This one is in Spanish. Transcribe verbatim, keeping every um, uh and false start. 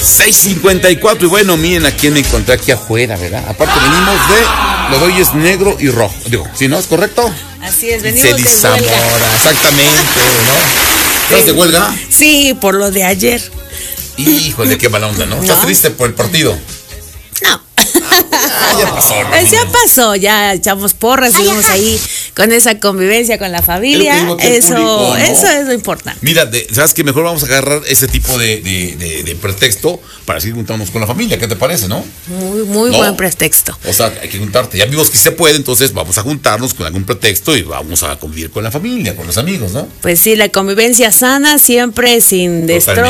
seis cincuenta y cuatro. Y bueno, miren a quién me encontré aquí afuera, ¿verdad? Aparte venimos de, lo de hoy es negro y rojo. Digo, ¿sí, no? ¿Es correcto? Así es, venimos Itzel de Zamora, huelga. exactamente, ¿no? ¿Estás de huelga? Sí, por lo de ayer. Híjole, qué mala onda, ¿no? ¿Estás No. triste por el partido? No. Ah, ya pasó, ¿no? Pues ya pasó, ya echamos porras, estuvimos ahí con esa convivencia con la familia. Es lo que digo, que el Eso, público, ¿no? eso es lo importante. Mira, de- ¿sabes qué? Mejor vamos a agarrar ese tipo de, de, de, de pretexto para seguir juntándonos con la familia. ¿Qué te parece, no? Muy, muy No. buen pretexto. O sea, hay que juntarte. Ya vimos que se puede, entonces vamos a juntarnos con algún pretexto y vamos a convivir con la familia, con los amigos, ¿no? Pues sí, la convivencia sana, siempre sin Totalmente. destrozo.